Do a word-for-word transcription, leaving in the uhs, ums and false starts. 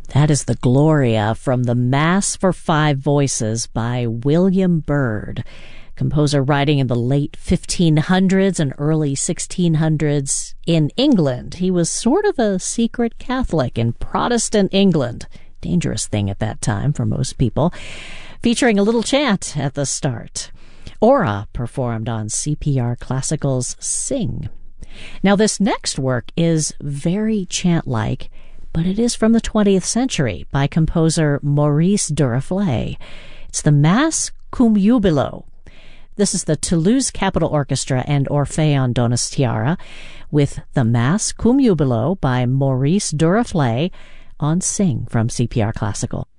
That is the Gloria from the Mass for Five Voices by William Byrd, composer writing in the late fifteen hundreds and early sixteen hundreds in England. He was sort of a secret Catholic in Protestant England. Dangerous thing at that time for most people. Featuring a little chant at the start. Aura performed on C P R Classical's Sing. Now this next work is very chant-like, but it is from the twentieth century by composer Maurice Duruflé. It's the Mass Cum Jubilo. This is the Toulouse Capitol Orchestra and Orpheon Donostiara with the Mass Cum Jubilo by Maurice Duruflé on Sing from C P R Classical.